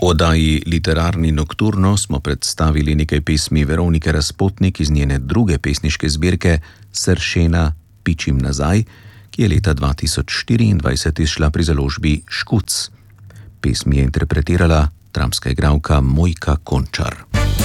oddaji Literarni nokturno smo predstavili nekaj pesmi Veronike Razpotnik iz njene druge pesniške zbirke Sršena pičim nazaj, ki je leta 2024 izšla pri založbi Škuc. Pesmi je interpretirala dramska igralka Mojka Končar.